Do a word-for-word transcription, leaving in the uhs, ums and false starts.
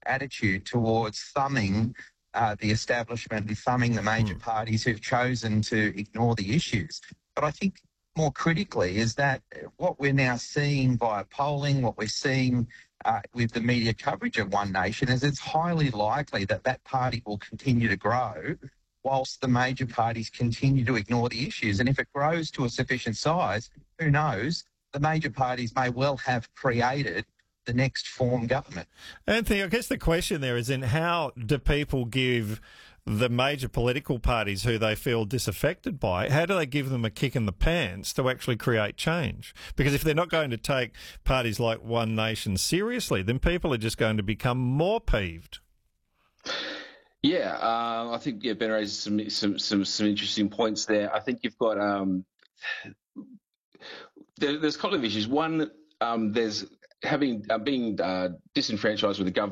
attitude towards thumbing uh, the establishment and thumbing the major mm. parties who've chosen to ignore the issues. But I think more critically is that what we're now seeing via polling, what we're seeing uh, with the media coverage of One Nation is it's highly likely that that party will continue to grow whilst the major parties continue to ignore the issues. And if it grows to a sufficient size, who knows, the major parties may well have created the next form government. Anthony, I guess the question there is in how do people give the major political parties who they feel disaffected by, how do they give them a kick in the pants to actually create change? Because if they're not going to take parties like One Nation seriously, then people are just going to become more peeved. Yeah, uh, I think yeah, Ben raises some, some some some interesting points there. I think you've got um, there, there's a couple of issues. One, um, there's having uh, being uh, disenfranchised with the government.